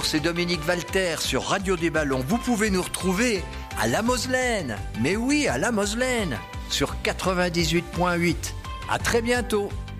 Bonjour, c'est Dominique Walter sur Radio des Ballons. Vous pouvez nous retrouver à La Moselaine. Mais oui, à La Moselaine, sur 98.8. À très bientôt.